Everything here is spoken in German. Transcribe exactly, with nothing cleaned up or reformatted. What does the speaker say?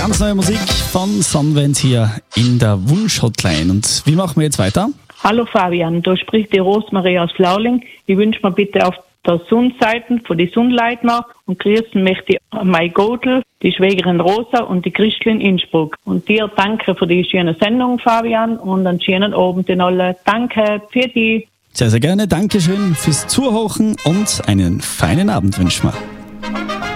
Ganz neue Musik von Sunvent hier in der Wunsch-Hotline. Und wie machen wir jetzt weiter? Hallo Fabian, da spricht die Rosmarie aus Flauling. Ich wünsche mir bitte auf der Sonnenseite von die Sonnleitner und grüßen möchte ich Mai Godel, die Schwägerin Rosa und die Christlin Innsbruck. Und dir danke für die schöne Sendung, Fabian, und einen schönen Abend in alle. Danke, für die. Sehr, sehr gerne. Dankeschön fürs Zuhören und einen feinen Abend wünschen wir.